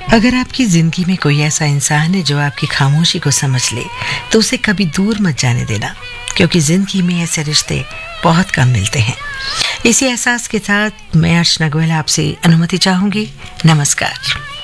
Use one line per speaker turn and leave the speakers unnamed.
अगर आपकी जिंदगी में कोई ऐसा इंसान है जो आपकी खामोशी को समझ ले, तो उसे कभी दूर मत जाने देना, क्योंकि जिंदगी में ऐसे रिश्ते बहुत कम मिलते हैं। इसी एहसास के साथ मैं अर्चना गोयल आपसे अनुमति चाहूंगी। नमस्कार।